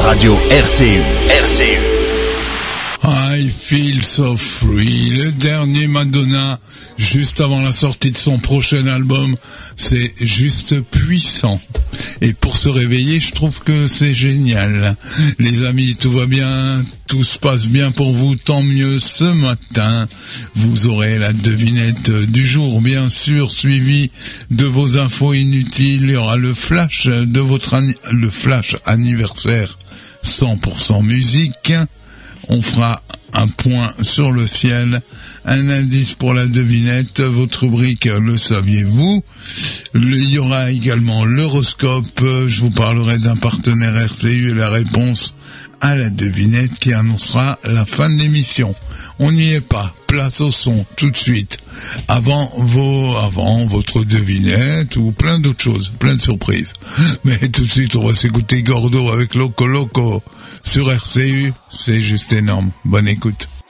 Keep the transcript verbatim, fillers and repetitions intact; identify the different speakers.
Speaker 1: Radio R C U. R C U.
Speaker 2: I Feel So Free, le dernier Madonna, juste avant la sortie de son prochain album, c'est juste puissant. Et pour se réveiller, je trouve que c'est génial. Les amis, tout va bien, tout se passe bien pour vous, tant mieux. Ce matin, vous aurez la devinette du jour, bien sûr, suivie de vos infos inutiles. Il y aura le flash de votre an- le flash anniversaire cent pour cent musique. On fera un point sur le ciel, un indice pour la devinette, votre rubrique Le saviez-vous. Il y aura également l'horoscope, je vous parlerai d'un partenaire R C U et la réponse à la devinette qui annoncera la fin de l'émission. On n'y est pas, place au son tout de suite, avant vos, avant votre devinette ou plein d'autres choses, plein de surprises. Mais tout de suite, on va s'écouter Gordo avec Loco Loco sur R C U, c'est juste énorme. Bonne écoute.